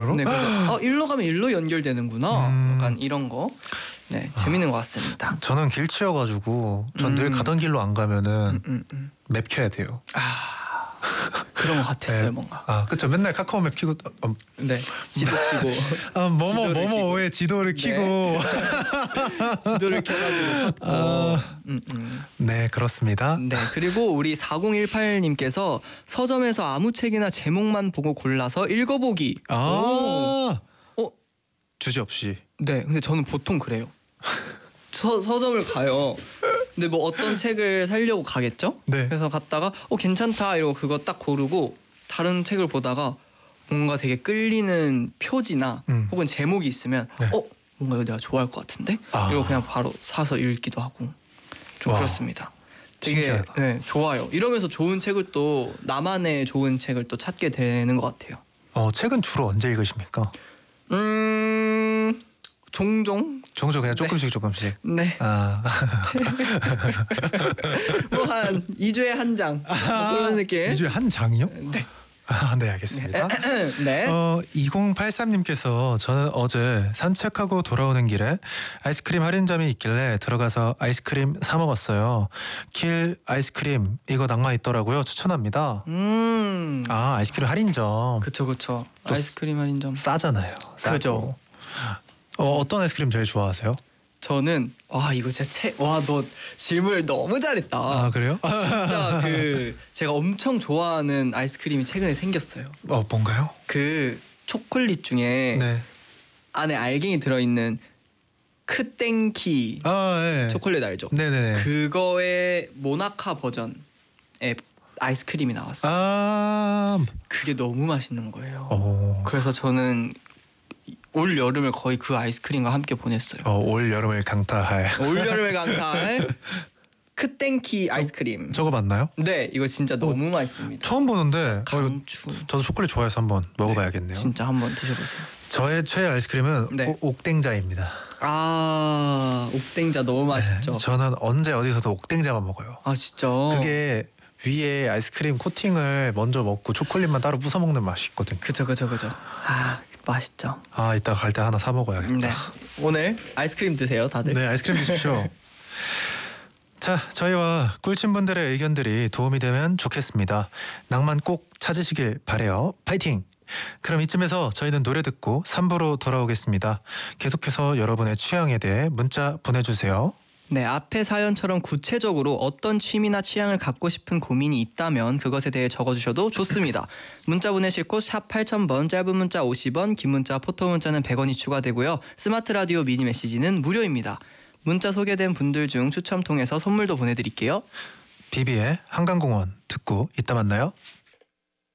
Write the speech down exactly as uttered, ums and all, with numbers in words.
네, 그래서 어, 일로 가면 일로 연결되는구나. 음. 약간 이런 거. 네, 재밌는 것 같습니다. 저는 길치여가지고 전 늘 음. 가던 길로 안 가면은 음, 음, 음. 맵 켜야 돼요. 아, 그런 것 같았어요, 네. 뭔가. 아 그쵸. 맨날 카카오 맵 켜고 어, 네, 지도 켜고 아, 뭐뭐 지도를 뭐뭐에 지도를 네. 켜고 지도를 켜가지고 찾고. 아. 음, 음. 네 그렇습니다. 네, 그리고 우리 사공일팔님께서 서점에서 아무 책이나 제목만 보고 골라서 읽어보기. 아 오. 어, 주제 없이. 네, 근데 저는 보통 그래요. 서, 서점을 가요. 근데 뭐 어떤 책을 사려고 가겠죠? 네. 그래서 갔다가 어 괜찮다 이러고 그거 딱 고르고 다른 책을 보다가 뭔가 되게 끌리는 표지나 음. 혹은 제목이 있으면 네. 어 뭔가 이거 내가 좋아할 것 같은데 아. 이러고 그냥 바로 사서 읽기도 하고 좀 와. 그렇습니다. 되게 신기하다. 네, 좋아요. 이러면서 좋은 책을 또 나만의 좋은 책을 또 찾게 되는 것 같아요. 어 책은 주로 언제 읽으십니까? 음 종종 종종 그냥 네. 조금씩 조금씩. 네. 아 뭐 한 이 주에 한 장. 뭐 그런 느낌. 이 주에 한 장이요? 네. 아, 네 알겠습니다. 네. 어, 이공팔삼님께서 저는 어제 산책하고 돌아오는 길에 아이스크림 할인점이 있길래 들어가서 아이스크림 사 먹었어요. 킬 아이스크림 이거 낭만 있더라고요. 추천합니다. 음. 아 아이스크림 할인점 그쵸 그쵸. 또 아이스크림 할인점. 싸잖아요. 싸고. 그죠. 어, 어떤 아이스크림 제일 좋아하세요? 저는 와 이거 진짜 책. 와 너 질문을 너무 잘했다. 아 그래요? 진짜 그 제가 엄청 좋아하는 아이스크림이 최근에 생겼어요. 어 뭔가요? 그 초콜릿 중에 네. 안에 알갱이 들어있는 크땡키 아 네. 초콜릿 알죠? 네네. 그거의 모나카 버전의 아이스크림이 나왔어요. 아. 그게 너무 맛있는 거예요. 어. 그래서 저는 올 여름을 거의 그 아이스크림과 함께 보냈어요. 어, 올 여름을 강타할. 올 여름을 강타할 크땡키 아이스크림. 저거 맞나요? 네, 이거 진짜 너무 맛있습니다. 처음 보는데 어, 강추. 저도 초콜릿 좋아해서 한번 먹어봐야겠네요. 진짜 한번 드셔보세요. 저의 최애 아이스크림은 네. 오- 옥땡자입니다. 아, 옥땡자 너무 맛있죠. 네, 저는 언제 어디서도 옥땡자만 먹어요. 아 진짜. 그게 위에 아이스크림 코팅을 먼저 먹고 초콜릿만 따로 부숴 먹는 맛이 있거든요. 그죠 그죠 그죠. 아 맛있죠. 아 이따 갈 때 하나 사 먹어야겠다. 네. 오늘 아이스크림 드세요 다들. 네, 아이스크림 드십시오. 자, 저희와 꿀친분들의 의견들이 도움이 되면 좋겠습니다. 낭만 꼭 찾으시길 바래요. 파이팅! 그럼 이쯤에서 저희는 노래 듣고 삼 부로 돌아오겠습니다. 계속해서 여러분의 취향에 대해 문자 보내주세요. 네, 앞의 사연처럼 구체적으로 어떤 취미나 취향을 갖고 싶은 고민이 있다면 그것에 대해 적어주셔도 좋습니다. 문자 보내실 곳 샵 팔천 번, 짧은 문자 오십 원, 긴 문자 포토 문자는 백 원이 추가되고요. 스마트 라디오 미니 메시지는 무료입니다. 문자 소개된 분들 중 추첨 통해서 선물도 보내드릴게요. 비비의 한강공원 듣고 이따 만나요.